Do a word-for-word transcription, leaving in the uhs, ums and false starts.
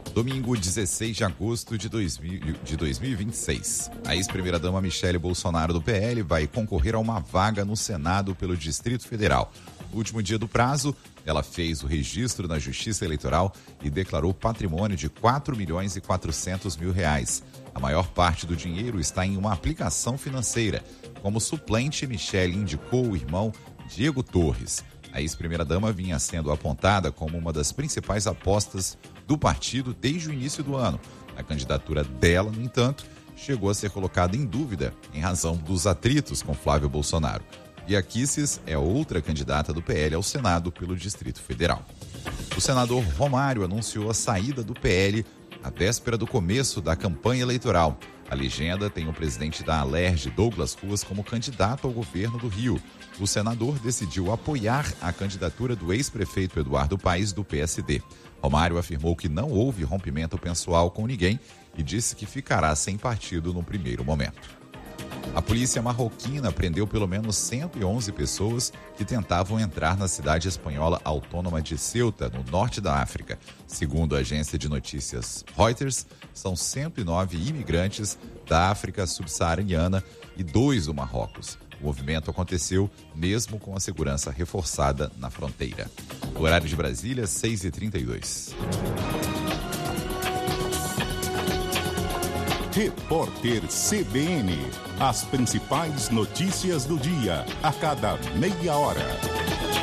Domingo, dezesseis de agosto de, dois mil, de dois mil e vinte e seis. A ex-primeira-dama Michele Bolsonaro do P L vai concorrer a uma vaga no Senado pelo Distrito Federal. No último dia do prazo, ela fez o registro na Justiça Eleitoral e declarou patrimônio de quatro milhões e quatrocentos mil reais. A maior parte do dinheiro está em uma aplicação financeira. Como suplente, Michele indicou o irmão Diego Torres. A ex-primeira-dama vinha sendo apontada como uma das principais apostas do partido desde o início do ano. A candidatura dela, no entanto, chegou a ser colocada em dúvida em razão dos atritos com Flávio Bolsonaro. Bia Kicis é outra candidata do P L ao Senado pelo Distrito Federal. O senador Romário anunciou a saída do P L à véspera do começo da campanha eleitoral. A legenda tem o presidente da Alerj, Douglas Ruas, como candidato ao governo do Rio. O senador decidiu apoiar a candidatura do ex-prefeito Eduardo Paes, do P S D. Romário afirmou que não houve rompimento pessoal com ninguém e disse que ficará sem partido no primeiro momento. A polícia marroquina prendeu pelo menos cento e onze pessoas que tentavam entrar na cidade espanhola autônoma de Ceuta, no norte da África. Segundo a agência de notícias Reuters, são cento e nove imigrantes da África subsaariana e dois do Marrocos. O movimento aconteceu mesmo com a segurança reforçada na fronteira. O horário de Brasília, seis e trinta e dois. Repórter C B N. As principais notícias do dia, a cada meia hora.